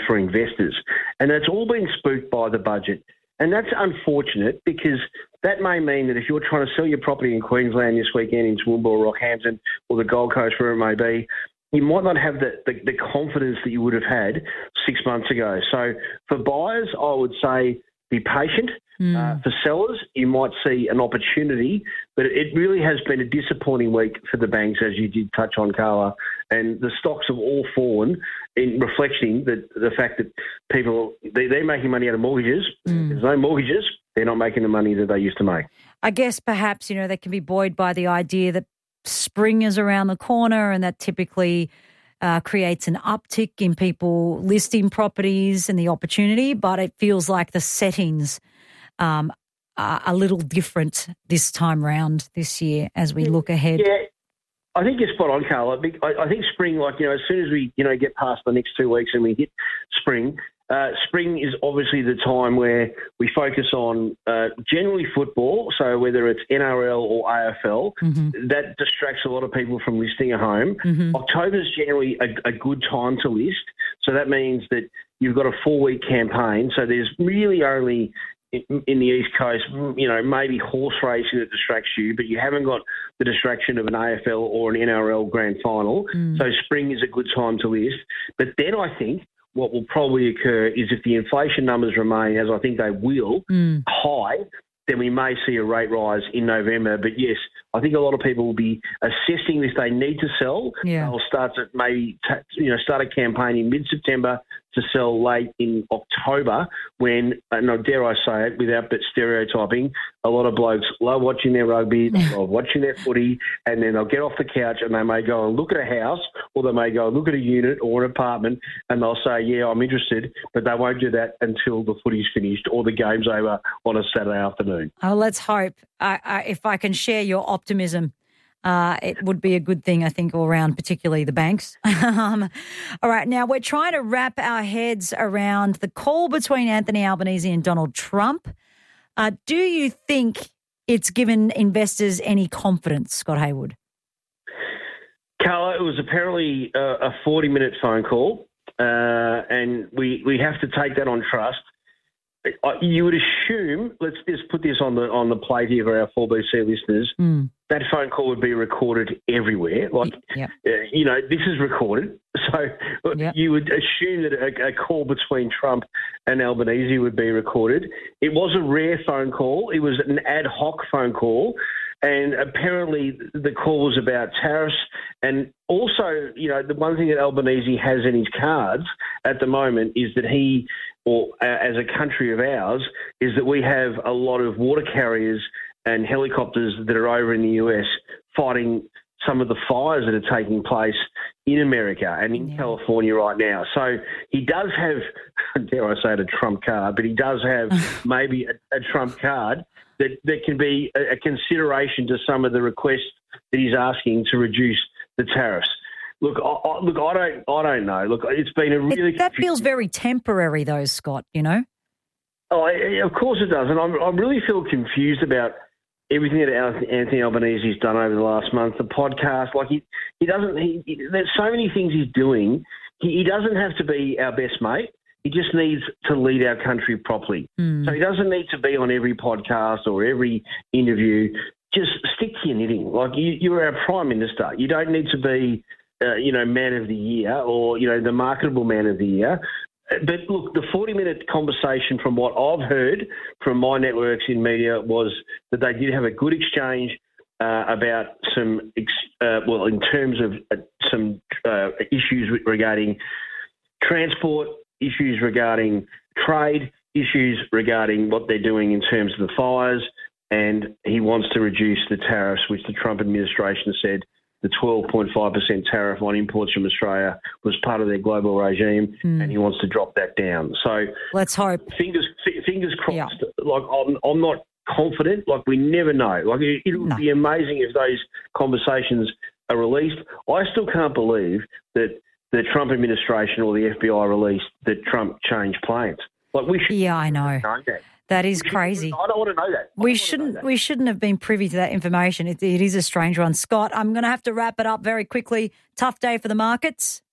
for investors. And that's all been spooked by the budget. And that's unfortunate because that may mean that if you're trying to sell your property in Queensland this weekend in Toowoomba or Rockhampton or the Gold Coast, wherever it may be, you might not have the confidence that you would have had 6 months ago. So for buyers, I would say be patient. For sellers, you might see an opportunity, but it really has been a disappointing week for the banks, as you did touch on, Carla. And the stocks have all fallen in reflecting the fact that people, they're making money out of mortgages. There's no mortgages. They're not making the money that they used to make. I guess perhaps, they can be buoyed by the idea that spring is around the corner and that typically creates an uptick in people listing properties and the opportunity, but it feels like the settings are a little different this time round this year as we look ahead. Yeah, I think you're spot on, Carla. I think spring, as soon as we, get past the next 2 weeks and we hit spring, spring is obviously the time where we focus on generally football, so whether it's NRL or AFL, that distracts a lot of people from listing a home. October is generally a good time to list, so that means that you've got a 4-week campaign, so there's really only in the East Coast, maybe horse racing that distracts you, but you haven't got the distraction of an AFL or an NRL grand final. So spring is a good time to list. But then I think what will probably occur is if the inflation numbers remain, as I think they will, high, then we may see a rate rise in November. But yes, I think a lot of people will be assessing if they need to sell. Yeah. They'll start to start a campaign in mid-September to sell late in October when, and dare I say it without but stereotyping, a lot of blokes love watching their rugby, love watching their footy, and then they'll get off the couch and they may go and look at a house or they may go and look at a unit or an apartment and they'll say, yeah, I'm interested, but they won't do that until the footy's finished or the game's over on a Saturday afternoon. Oh, let's hope. If I can share your optimism, it would be a good thing, I think, all around, particularly the banks. All right, now we're trying to wrap our heads around the call between Anthony Albanese and Donald Trump. Do you think it's given investors any confidence, Scott Hayward? Carla, it was apparently a 40-minute phone call, and we have to take that on trust. You would assume, let's just put this on the plate here for our 4BC listeners, that phone call would be recorded everywhere. This is recorded. So you would assume that a call between Trump and Albanese would be recorded. It was a rare phone call. It was an ad hoc phone call. And apparently the call was about tariffs. And also, the one thing that Albanese has in his cards at the moment is that he, or as a country of ours, is that we have a lot of water carriers and helicopters that are over in the US fighting some of the fires that are taking place in America and in California right now. So he does have, dare I say it, a Trump card, but he does have maybe a Trump card that can be a consideration to some of the requests that he's asking to reduce the tariffs. Look, I don't know. Look, it's been a really... That feels very temporary though, Scott, Oh, of course it does. And I really feel confused about everything that Anthony Albanese's done over the last month, the podcast. There's so many things he's doing. He doesn't have to be our best mate. He just needs to lead our country properly. So he doesn't need to be on every podcast or every interview. Just stick to your knitting. You're our Prime Minister. You don't need to be, Man of the Year or, the marketable Man of the Year. But look, the 40-minute conversation from what I've heard from my networks in media was that they did have a good exchange about some, in terms of some issues regarding transport, issues regarding trade, issues regarding what they're doing in terms of the fires, and he wants to reduce the tariffs, which the Trump administration said the 12.5% tariff on imports from Australia was part of their global regime, and he wants to drop that down. So let's hope. Fingers crossed. Yeah. I'm not confident. We never know. It would be amazing if those conversations are released. I still can't believe that the Trump administration or the FBI released that Trump changed planes. We should. Yeah, I know. That is crazy. I don't want to know that. We shouldn't have been privy to that information. It is a strange one. Scott, I'm going to have to wrap it up very quickly. Tough day for the markets?